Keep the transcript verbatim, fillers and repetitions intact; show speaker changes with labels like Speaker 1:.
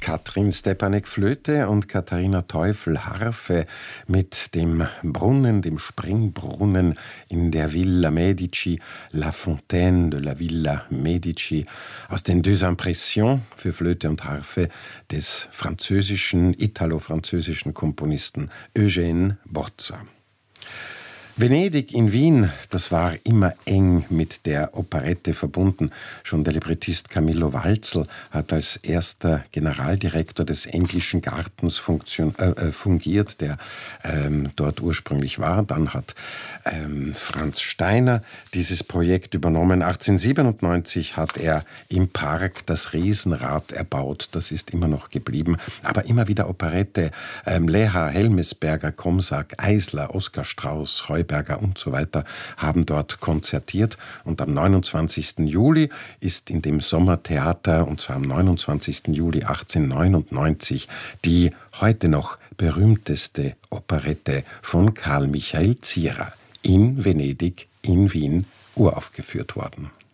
Speaker 1: Katrin Stepanek Flöte und Katharina Teufel Harfe mit dem Brunnen, dem Springbrunnen in der Villa Medici, La Fontaine de la Villa Medici, aus den Deux Impressions für Flöte und Harfe des französischen, italo-französischen Komponisten Eugène Bozza. Venedig in Wien, das war immer eng mit der Operette verbunden. Schon der Librettist Camillo Walzel hat als erster Generaldirektor des Englischen Gartens funktion, äh, fungiert, der ähm, dort ursprünglich war. Dann hat ähm, Franz Steiner dieses Projekt übernommen. achtzehnhundertsiebenundneunzig hat er im Park das Riesenrad erbaut. Das ist immer noch geblieben. Aber immer wieder Operette. Ähm, Leha, Helmesberger, Komsak, Eisler, Oskar Strauß, Heuberger und so weiter haben dort konzertiert. Und am neunundzwanzigsten Juli ist in dem Sommertheater, und zwar am neunundzwanzigsten Juli achtzehnhundertneunundneunzig, die heute noch berühmteste Operette von Karl Michael Zierer in Venedig, in Wien, uraufgeführt worden.